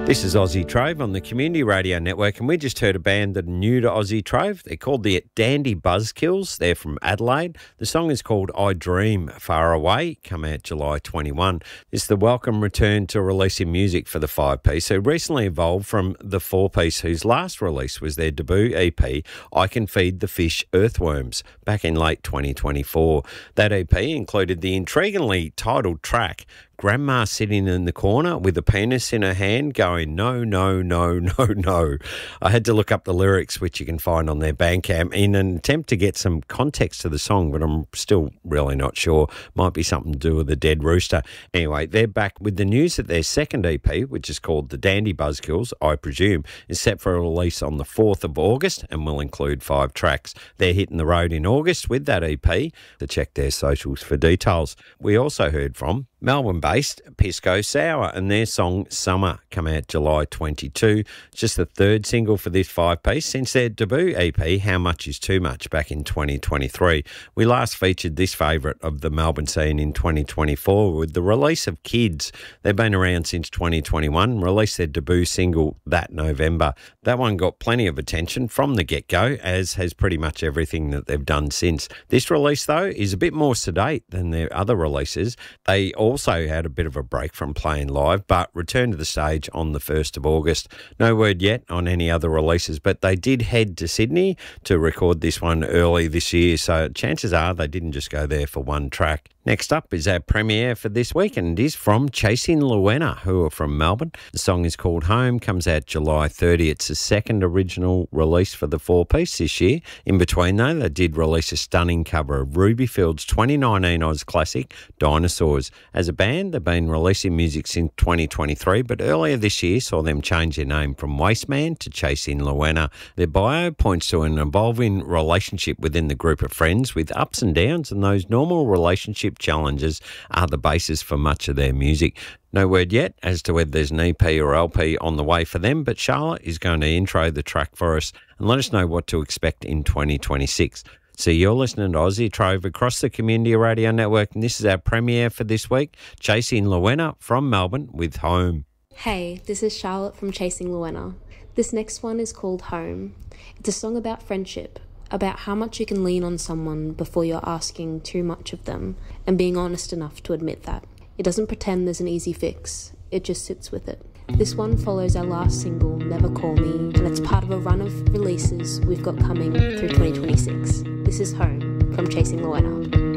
This is Aussie Trove on the Community Radio Network, and we just heard a band that are new to Aussie Trove. They're called the Dandy Buzzkills. They're from Adelaide. The song is called I Dream Far Away, come out July 21. It's the welcome return to releasing music for the five-piece, who recently evolved from the four-piece, whose last release was their debut EP, I Can Feed the Fish Earthworms, back in late 2024. That EP included the intriguingly titled track, Grandma sitting in the corner with a penis in her hand going, no, no, no, no, no. I had to look up the lyrics, which you can find on their Bandcamp, in an attempt to get some context to the song, but I'm still really not sure. Might be something to do with the dead rooster. Anyway, they're back with the news that their second EP, which is called The Dandy Buzzkills, I presume, is set for a release on the 4th of August and will include 5 tracks. They're hitting the road in August with that EP. To check their socials for details. We also heard from Melbourne-based Pisco Sour and their song Summer, come out July 22. It's just the third single for this five-piece since their debut EP, How Much Is Too Much, back in 2023. We last featured this favourite of the Melbourne scene in 2024 with the release of Kids. They've been around since 2021, released their debut single that November. That one got plenty of attention from the get-go, as has pretty much everything that they've done since. This release, though, is a bit more sedate than their other releases. They also had a bit of a break from playing live, but returned to the stage on the 1st of August. No word yet on any other releases, but they did head to Sydney to record this one early this year, so chances are they didn't just go there for one track. Next up is our premiere for this week, and it is from Chasing Luena, who are from Melbourne. The song is called Home, comes out July 30. It's the second original release for the four-piece this year. In between, though, they did release a stunning cover of Rubyfield's 2019 Oz classic, Dinosaurs. As a band, they've been releasing music since 2023, but earlier this year saw them change their name from Wasteman to Chasing Luena. Their bio points to an evolving relationship within the group of friends with ups and downs, and those normal relationship challenges are the basis for much of their music. No word yet as to whether there's an EP or LP on the way for them, but Charlotte is going to intro the track for us and let us know what to expect in 2026. So you're listening to Aussie Trove across the Community Radio Network, and this is our premiere for this week, Chasing Luena from Melbourne with Home. Hey, this is Charlotte from Chasing Luena. This next one is called Home. It's a song about friendship, about how much you can lean on someone before you're asking too much of them, and being honest enough to admit that. It doesn't pretend there's an easy fix, it just sits with it. This one follows our last single, Never Call Me, and it's part of a run of releases we've got coming through 2026. This is Home from Chasing Luena.